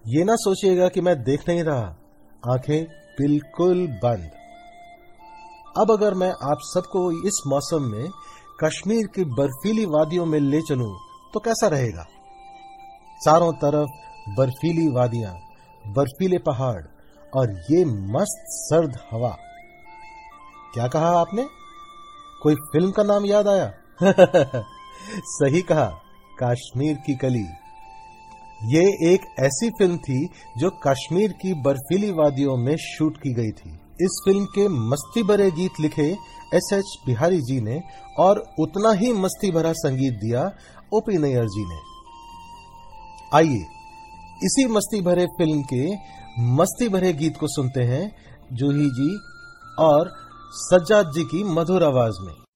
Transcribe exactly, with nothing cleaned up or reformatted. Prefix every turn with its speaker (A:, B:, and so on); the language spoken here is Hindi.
A: ये ना सोचिएगा कि मैं देख नहीं रहा, आंखें बिल्कुल बंद। अब अगर मैं आप सबको इस मौसम में कश्मीर की बर्फीली वादियों में ले चलूं तो कैसा रहेगा? चारों तरफ बर्फीली वादियां, बर्फीले पहाड़ और ये मस्त सर्द हवा। क्या कहा आपने? कोई फिल्म का नाम याद आया? सही कहा, कश्मीर की कली। ये एक ऐसी फिल्म थी जो कश्मीर की बर्फीली वादियों में शूट की गई थी। इस फिल्म के मस्ती भरे गीत लिखे एस एच बिहारी जी ने और उतना ही मस्ती भरा संगीत दिया ओपी नैयर जी ने। आइए इसी मस्ती भरे फिल्म के मस्ती भरे गीत को सुनते हैं जूही जी और सज्जाद जी की मधुर आवाज में।